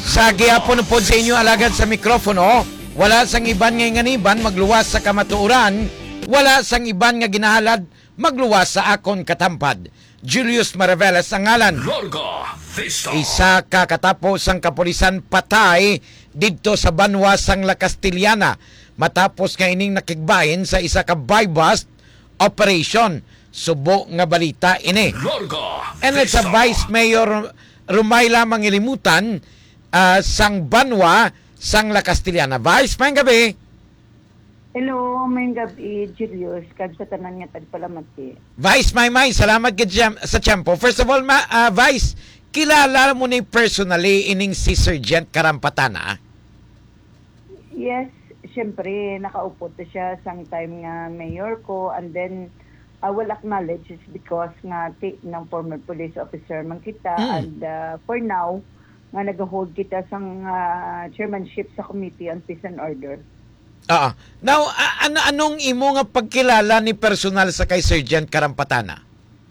Sa gihapon po sa inyo alagad sa mikropono, wala sang iban nga nganiban magluwas sa kamatuoran, wala sang iban nga ginahalad magluwas sa akon katampad. Julius Maraveles ang ngalan. Isa ka katapos ang kapulisan patay didto sa Banwa sang La Castillana matapos nga ining nakigbahin sa isa ka buy-bust operation. Subo nga balita ini. And it's a Vice Mayor Rumayla mangilimutan sang Banwa sang La Castillana. Vice, may gabi. Hello, may gabi, Julius. Kag sa tanan nga tagpalamati. Vice, may salamat sa tiyempo. First of all, Vice, kilala mo ni personally ining si Sergeant Karampatana? Yes, syempre, nakaupo to siya sang time nga mayor ko, and then I will acknowledge it's because nga ng former police officer man kita, and for now, nga nag-hold kita sang chairmanship sa Committee on Peace and Order. Now, anong imo nga pagkilala ni personal sa kay Sergeant Karampatana?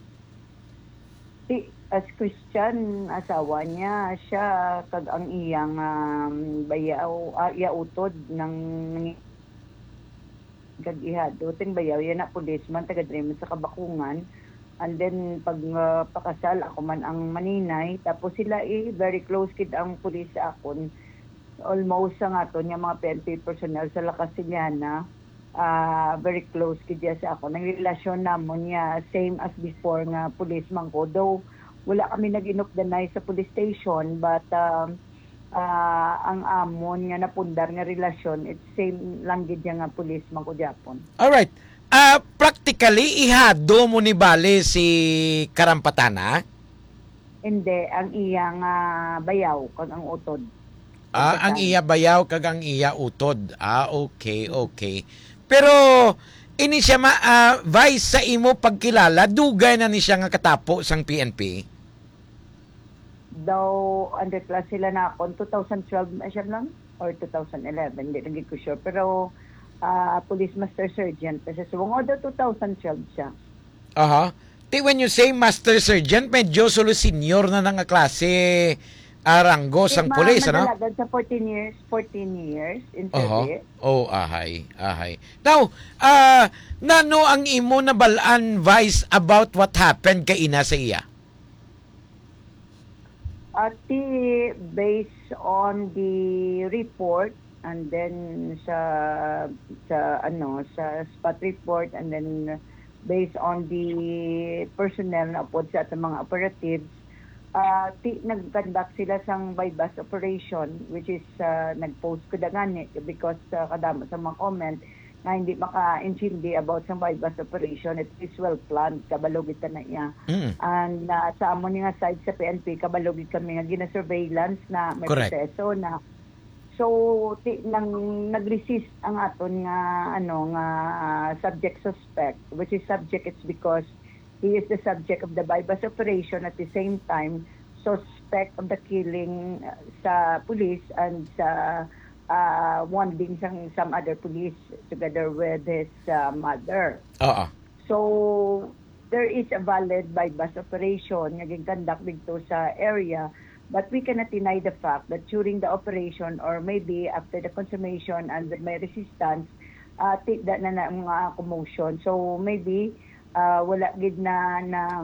As Christian, asawa niya, siya kag ang iyang yautod ng kag-ihado. Ting bayaw, yan na policeman, taga-dream sa Kabakungan. And then, pag pakasal, ako man ang maninay. Tapos sila very close kid ang pulis sa akon. Almost sa nga to, yung mga PNP personnel sa La Castillana, very close kid sa ako. Nang relasyon namon niya, same as before nga policeman ko. Though, wala kami nag-inukdanay sa police station, but ang amon nga napundar nga relasyon, it's same lang gid nga policeman ko Japon. Alright. Practically, ihado mo ni Bale si Karampatana? Hindi, ang iyang bayaw kag ang utod. Ang iya bayaw kag ang iya utod. Okay. Pero ini siya Vice sa imo pagkilala, dugay na ni siya nga katapo sang PNP. Daw underclass sila na ako 2012 siya lang or 2011, hindi rin ko sure, pero police master sergeant kasi suwang daw 2012 siya. When you say master sergeant, medyo solo senior na nga klase ranggo sang pulis, ano? Madalagan sa 14 years in service. Ahay. Now, nano ang imo nabalaan, Vice, about what happened kay ina sa iya? Based on the report, and then sa spot report, and then based on the personnel na upod sa atong mga operatives, nag-conduct sila sang buy-bust operation, which is nag-post ko dagani because kadamo sa mga comment na hindi maka-intindi about sang buy-bust operation. It is well planned, kabalogit na iya. And sa amon nga side sa PNP, kabalogit kami nga gina-surveillance na may proseso na. So nag-resist ang aton nga subject suspect, which is subject, it's because he is the subject of the buy-bust operation, at the same time suspect of the killing sa police and sa wounding some other police together with his mother. So there is a valid buy-bust operation nga ginconduct dito sa area, but we cannot deny the fact that during the operation or maybe after the consummation and may resistance, take that na mga commotion. So maybe wala gid na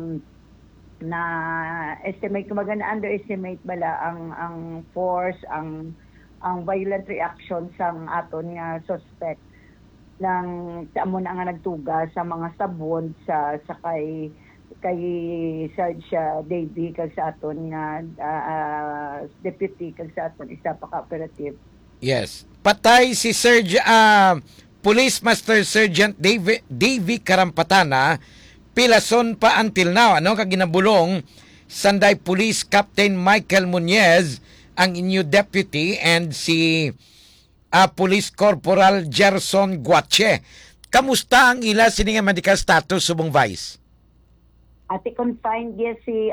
estimate, kumaga na underestimate bala ang force, ang violent reaction sang aton nga suspect nang amo na nga nagtuga sa mga sabon sa kay Sarge Davy kag sa aton nga deputy kag sa aton isa pa ka operative. Yes, patay si Serge Police Master Sergeant Davy Karampatana, pilason pa until now, kag ginabulong Sanday Police Captain Michael Muñez ang inyo deputy, and si Police Corporal Gerson Guache. Kamusta ang ila sininga medical status subong Vice? Ati confined si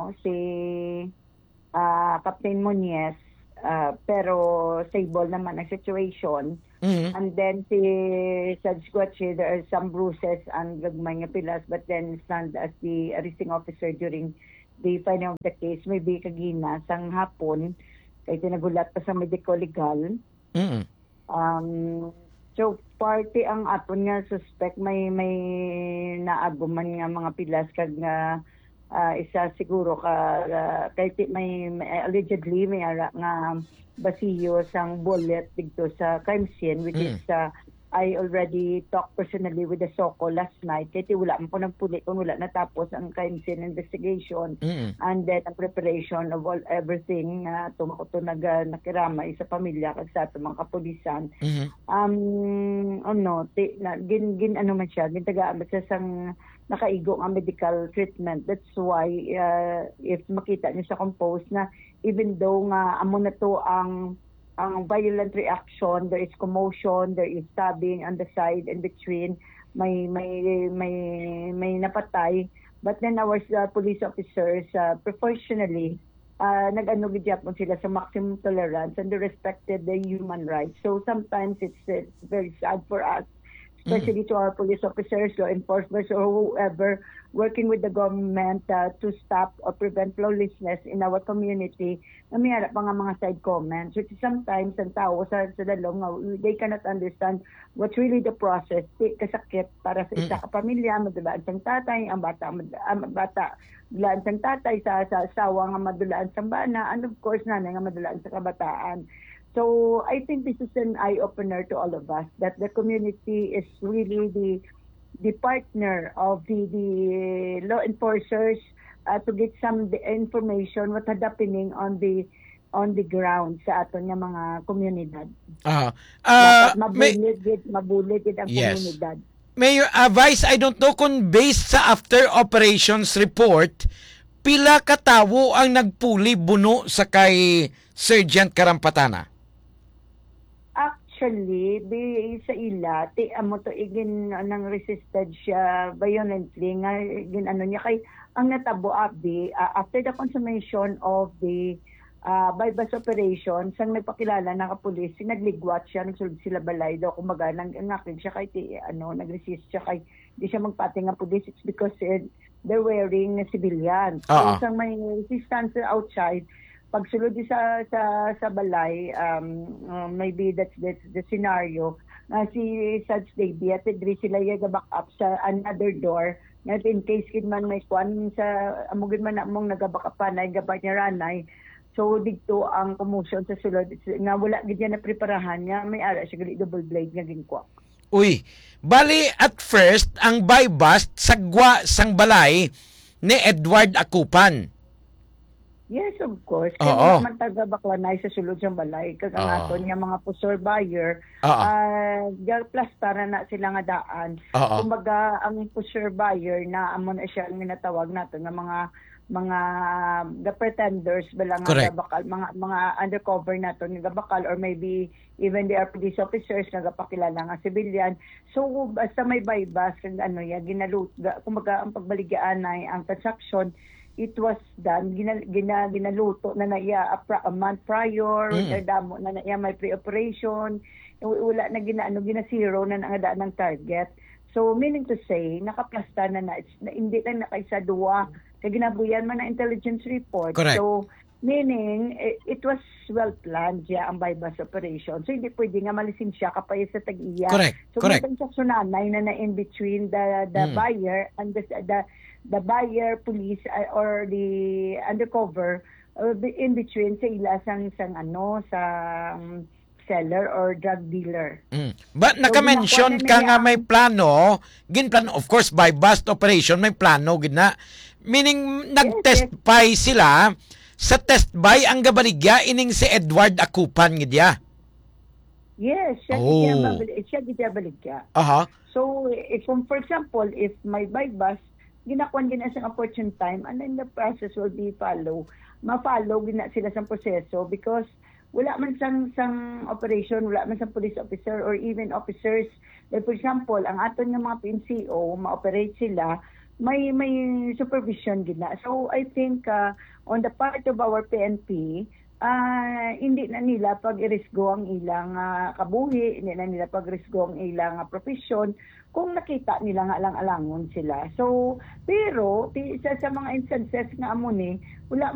Captain Muñez, pero stable naman ang situation. And then si Sarge Guache, there are some bruises and gagmay nga pilas, but then stand as the arresting officer during the filing of the case. Maybe kagina sang hapon kay tinagulat pa sa medical legal. Mm. So party ang aton nga suspect may naaguman nga mga pilas kag nga isa siguro kay may allegedly may ara nga basiyo sang bullet dito sa crime scene, which is I already talked personally with the SOCO last night. Kaya wala mo po nagpuli kung wala natapos ang crime scene investigation and then ang preparation of everything na tumakuto nakiramay sa pamilya kag sa atong mga kapulisan. Ano man siya, gintagaan ba siya sang nakaigo ang medical treatment. That's why if makita niyo sa compose na even though nga amo na to ang violent reaction, there is commotion, there is stabbing on the side and between, may napatay, but then our police officers professionally nag-ano gyapon sila sa maximum tolerance and they respected the human rights. So sometimes it's very sad for us, especially to our police officers, law enforcement, or whoever working with the government to stop or prevent lawlessness in our community, na may harap mga side comments, which sometimes ang tao sa dalong, they cannot understand what's really the process. Kasakit para sa isa ka pamilya, madulaan sang tatay, ang bata dulaan sang tatay, sa asawa nga madulaan sang bana, and of course nanay nga madulaan sa kabataan. So I think this is an eye-opener to all of us, that the community is really the partner of the law enforcers to get some information what happening on the ground sa aton nga mga komunidad. Mabulit ang komunidad. Mayor Vice, I don't know kung based sa after operations report, pila ka tawo ang nagpuli buno sa kay Sergeant Karampatana? Actually, sa ila, amo to igin nang resisted siya violently nga ano niya kay ang natabo after the consummation of the bypass operation, sang nagpakilala na kapulis, nagligwat siya, nagsulod sila balay daw, kumaga nangakin siya kay nagresist siya kay di siya magpati nga pulis. It's because they're wearing civilians. So sang may resistance outside, pagsulod sa balay, maybe that's the scenario na si Sarge Davey at diri sila back up sa another door na in case kid man may kwan sa amugid man among nagaback up na gabat niya ranay. So dito ang commotion sa sulod nga wala gid na preparahan nga may ara siya gali double blade nga ginkwak. Uy, bali at first ang bypass sagwa sang balay ni Edward Akupan. Yes, of course. Kaya naman taga-baklanay sa sulod siyang balay. Kag ang aton nga mga pusher buyer, plus para na sila nga daan. Kumbaga, ang pusher buyer na amo na siya ang minatawag nato nga mga pretenders bala nga bakal, mga undercover nato nga bakal, or maybe even they are police officers nga gapakilala nga civilian. So basta may bypass kag kumbaga ang pagbaligyan ay ang transaction, it was done, ginaluto na naiya a month prior, damo na naiya may pre-operation, wala na ginasiro na nangadaan ng target. So meaning to say, nakaplasta na hindi lang nakaisa duwa, kaya ginabuyan man na intelligence report. Correct. So meaning, it was well planned ang bypass operation. So hindi pwede nga malisin siya kapay sa tag-iya. So may transaksyon na in between the buyer and the buyer, police, or the undercover, in between sa ila sang seller or drug dealer. But naka-mention ka nga may plano, of course by bust operation may plano gina. Meaning nag-test buy sila, sa test buy ang gabaligya ining si Edward Akupan gidya. Yes, siya gidya baligya. So if for example, if may buy bust, ginakuan gina sa opportune time, and then the process will be ma-follow gina sila sa proseso, because wala man sang operation, wala man sang police officer or even officers. Like for example, ang aton nga mga PNCO, ma-operate sila, may supervision gina. So I think on the part of our PNP, hindi na nila pag-irisgo ang ilang kabuhi, hindi na nila pag-irisgo ang ilang profesyon kung nakita nila nga alang-alangon sila. So, pero sa mga instances nga amo ni, wala